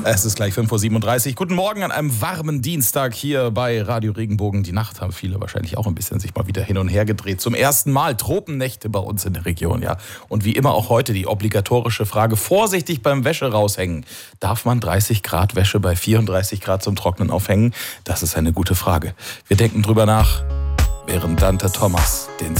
Es ist gleich 5:37 Uhr. Guten Morgen an einem warmen Dienstag hier bei Radio Regenbogen. Die Nacht haben viele wahrscheinlich auch ein bisschen sich mal wieder hin und her gedreht. Zum ersten Mal Tropennächte bei uns in der Region, ja. Und wie immer auch heute die obligatorische Frage: Vorsichtig beim Wäsche raushängen. Darf man 30 Grad Wäsche bei 34 Grad zum Trocknen aufhängen? Das ist eine gute Frage. Wir denken drüber nach, während Dante Thomas den